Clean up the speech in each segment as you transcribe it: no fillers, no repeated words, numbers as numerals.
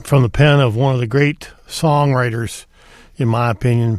from the pen of one of the great songwriters, in my opinion,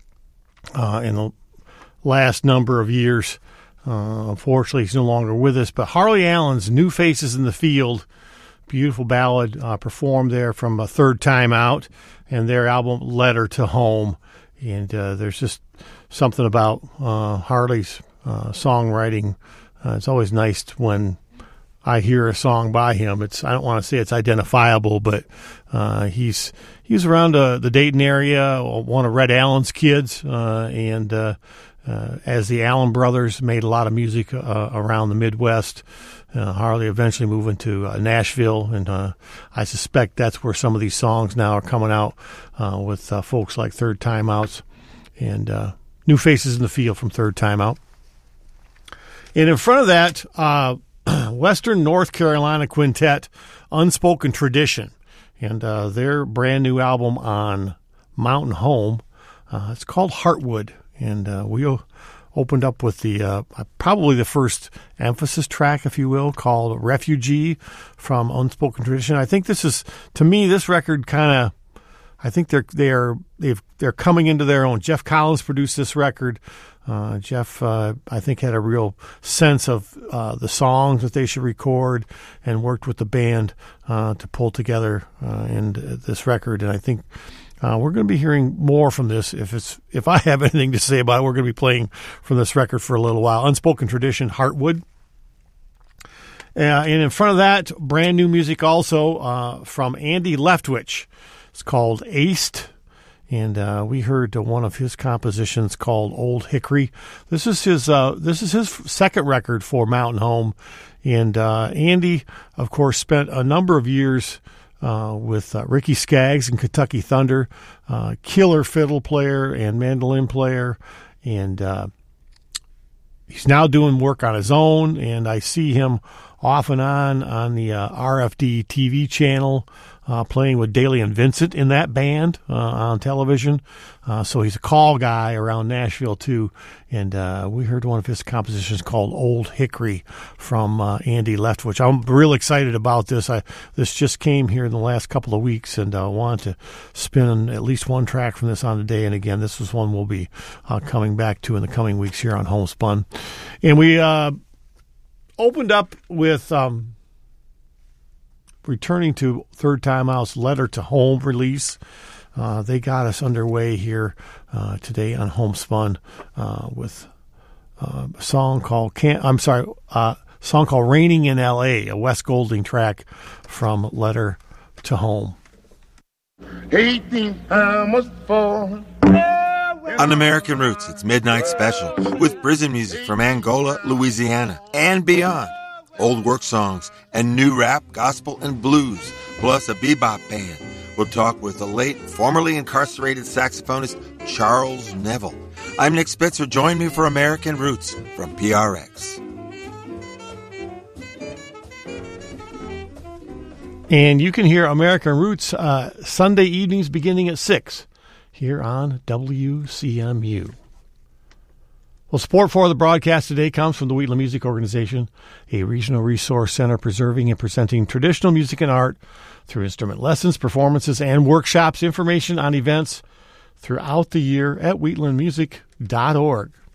in the last number of years. Unfortunately, he's no longer with us. But Harley Allen's New Faces in the Field, beautiful ballad performed there from a Third Time Out and their album Letter to Home. And there's just something about Harley's songwriting. It's always nice when I hear a song by him. I don't want to say it's identifiable, but he's around the Dayton area, one of Red Allen's kids, and as the Allen brothers made a lot of music around the Midwest. Harley eventually moving to Nashville, and I suspect that's where some of these songs now are coming out with folks like Third Time Outs and New Faces in the Field from Third Time Out. And in front of that, Western North Carolina Quintet, Unspoken Tradition, and their brand new album on Mountain Home. It's called Heartwood, and we opened up with the probably the first emphasis track, if you will, called Refugee from Unspoken Tradition. I think this is, to me, this record kind of, I think they're coming into their own. Jeff Collins produced this record. Jeff, I think, had a real sense of the songs that they should record and worked with the band to pull together this record. And I think we're going to be hearing more from this. If I have anything to say about it, we're going to be playing from this record for a little while. Unspoken Tradition, Heartwood. And in front of that, brand new music also from Andy Leftwich. It's called Aced. And we heard one of his compositions called Old Hickory. This is his second record for Mountain Home. And Andy, of course, spent a number of years with Ricky Skaggs and Kentucky Thunder, killer fiddle player and mandolin player. And he's now doing work on his own, and I see him off and on the RFD TV channel, playing with Daly and Vincent in that band on television. So he's a call guy around Nashville, too. And we heard one of his compositions called Old Hickory from Andy Leftwich. I'm real excited about this. This just came here in the last couple of weeks, and I wanted to spin at least one track from this on today. And again, this is one we'll be coming back to in the coming weeks here on Homespun. And we opened up with returning to Third Time Out's Letter to Home release. They got us underway here today on Homespun with a song called Raining in L.A., a Wes Golding track from Letter to Home. 18 hammers falling. On American Roots, it's Midnight Special with prison music from Angola, Louisiana, and beyond. Old work songs and new rap, gospel, and blues, plus a bebop band. We'll talk with the late, formerly incarcerated saxophonist Charles Neville. I'm Nick Spitzer. Join me for American Roots from PRX. And you can hear American Roots Sunday evenings beginning at 6 here on WCMU. Well, support for the broadcast today comes from the Wheatland Music Organization, a regional resource center preserving and presenting traditional music and art through instrument lessons, performances, and workshops. Information on events throughout the year at wheatlandmusic.org.